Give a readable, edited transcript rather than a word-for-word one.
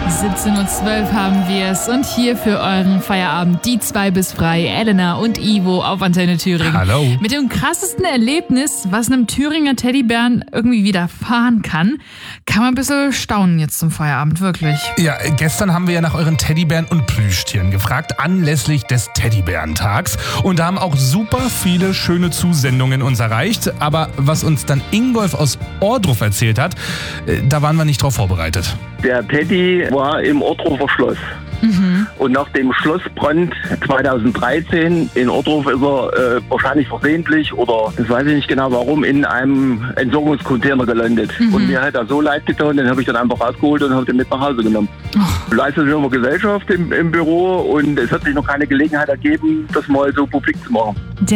17:12 Uhr haben wir es und hier für euren Feierabend die 2 bis frei, Elena und Ivo auf Antenne Thüringen. Hallo. Mit dem krassesten Erlebnis, was einem Thüringer Teddybären irgendwie widerfahren kann man ein bisschen staunen jetzt zum Feierabend, wirklich. Ja, gestern haben wir ja nach euren Teddybären und Plüschtieren gefragt, anlässlich des Teddybärentags. Und da haben auch super viele schöne Zusendungen uns erreicht. Aber was uns dann Ingolf aus Ohrdruf erzählt hat, da waren wir nicht drauf vorbereitet. Der Teddy war im Ohrdruffer Schloss. Und nach dem Schlossbrand 2013 in Ohrdruf ist er wahrscheinlich versehentlich oder das weiß ich nicht genau warum in einem Entsorgungscontainer gelandet. Und mir hat er so leid getan, den habe ich dann einfach rausgeholt und habe den mit nach Hause genommen. Leistet sich immer Gesellschaft im Büro und es hat sich noch keine Gelegenheit ergeben, das mal so publik zu machen.